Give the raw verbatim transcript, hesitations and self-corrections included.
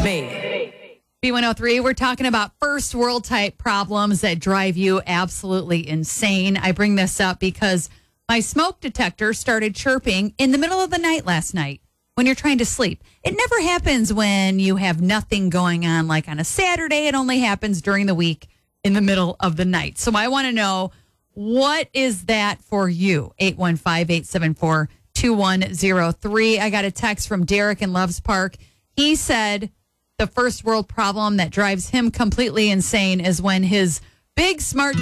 B one oh three, we're talking about first world type problems that drive you absolutely insane. I bring this up because my smoke detector started chirping in the middle of the night last night when you're trying to sleep. It never happens when you have nothing going on, like on a Saturday. It only happens during the week in the middle of the night. So I want to know, what is that for you? eight one five, eight seven four, two one zero three. I got a text from Derek in Loves Park. He said the first world problem that drives him completely insane is when his big smart